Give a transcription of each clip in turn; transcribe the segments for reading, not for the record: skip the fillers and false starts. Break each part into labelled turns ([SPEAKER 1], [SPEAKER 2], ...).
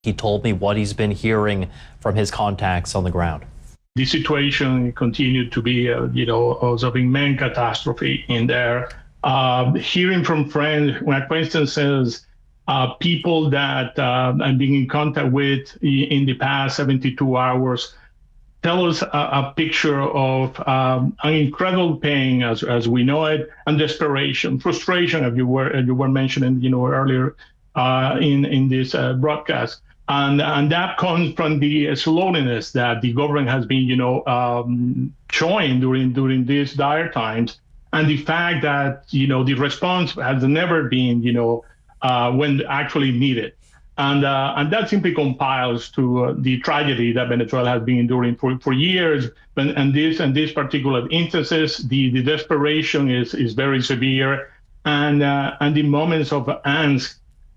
[SPEAKER 1] He told me what he's been hearing from his contacts on the ground.
[SPEAKER 2] The situation continued to be, also a main catastrophe in there. Hearing from friends, when acquaintances, people that I'm being in contact with in the past 72 hours, tell us a picture of an incredible pain as we know it, and desperation, frustration, as you were mentioning, earlier in this broadcast. And that comes from the slowness that the government has been, showing during these dire times, and the fact that the response has never been, when actually needed, and that simply compiles to the tragedy that Venezuela has been enduring for years. And this particular instances, the desperation is very severe, and the moments of angst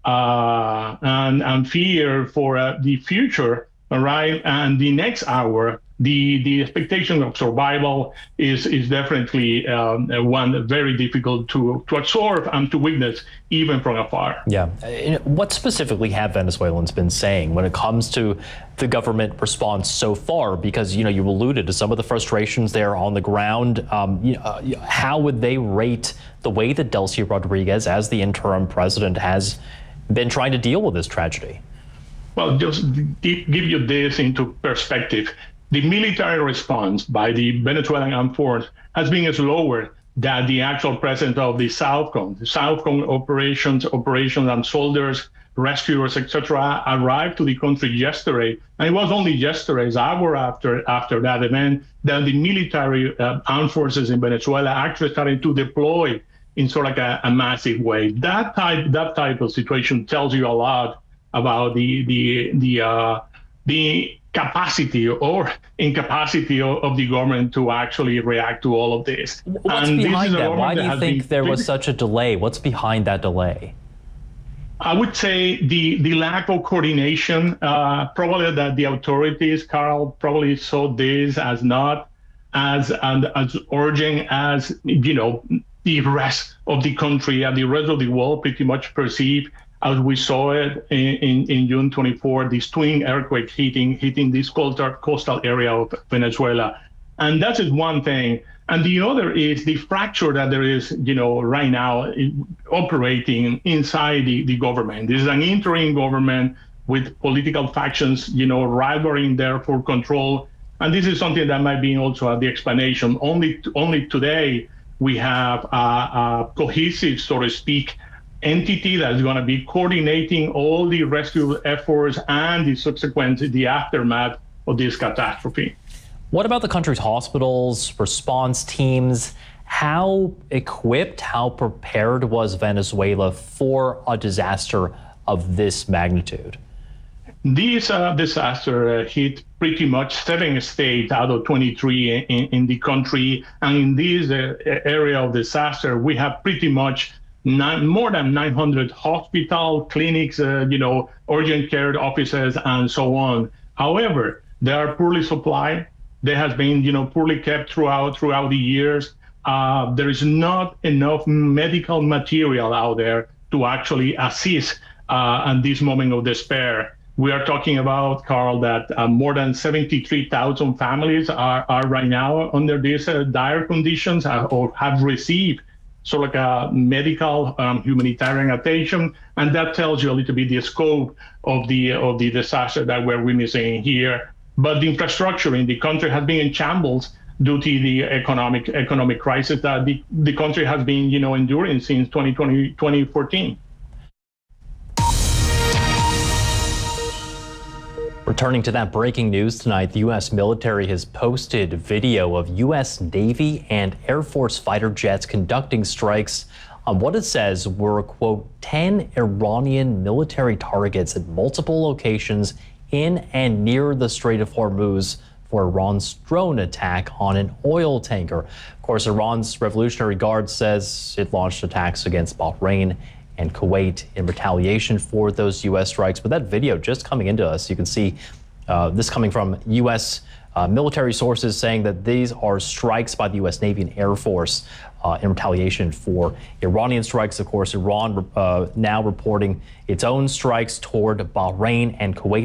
[SPEAKER 2] and fear for the future, right? And the next hour, the expectation of survival is definitely one very difficult to absorb and to witness, even from afar.
[SPEAKER 1] Yeah. What specifically have Venezuelans been saying when it comes to the government response so far? Because, you alluded to some of the frustrations there on the ground. How would they rate the way that Delcy Rodriguez, as the interim president, has been trying to deal with this tragedy?
[SPEAKER 2] Well, just give you this into perspective. The military response by the Venezuelan armed force has been slower than the actual presence of the Southcom. The Southcom operations and soldiers, rescuers, etc., arrived to the country yesterday. And it was only yesterday, an hour after that event, that the military armed forces in Venezuela actually started to deploy in sort of like a massive way. That type of situation tells you a lot about the capacity or incapacity of the government to actually react to all of this.
[SPEAKER 1] What's behind that? Why do you think there was such a delay? What's behind that delay?
[SPEAKER 2] I would say the lack of coordination. Probably that the authorities, Carl, probably saw this as not as urgent as the rest of the country and the rest of the world pretty much perceived, as we saw it in June 24, this twin earthquake hitting this coastal area of Venezuela. And that is one thing. And the other is the fracture that there is, right now operating inside the government. This is an interim government with political factions, rivaling there for control. And this is something that might be also the explanation. Only today we have a cohesive, so to speak, entity that is going to be coordinating all the rescue efforts and the aftermath of this catastrophe.
[SPEAKER 1] What about the country's hospitals, response teams? How equipped, how prepared was Venezuela for a disaster of this magnitude?
[SPEAKER 2] This disaster hit pretty much 7 states out of 23 in the country. And in this area of disaster, we have pretty much more than 900 hospital clinics, urgent care offices, and so on. However, they are poorly supplied. They have been, poorly kept throughout the years. There is not enough medical material out there to actually assist in this moment of despair. We are talking about, Carl, that more than 73,000 families are right now under these dire conditions or have received sort of like a medical humanitarian attention. And that tells you a little bit the scope of the disaster that we're witnessing here. But the infrastructure in the country has been in shambles due to the economic crisis that the country has been, enduring since 2014.
[SPEAKER 1] Returning to that breaking news tonight, the U.S. military has posted video of U.S. Navy and Air Force fighter jets conducting strikes on what it says were, quote, 10 Iranian military targets at multiple locations in and near the Strait of Hormuz for Iran's drone attack on an oil tanker. Of course, Iran's Revolutionary Guard says it launched attacks against Bahrain and Kuwait in retaliation for those U.S. strikes. But that video just coming into us, you can see this coming from U.S. Military sources saying that these are strikes by the U.S. Navy and Air Force in retaliation for Iranian strikes. Of course, Iran now reporting its own strikes toward Bahrain and Kuwait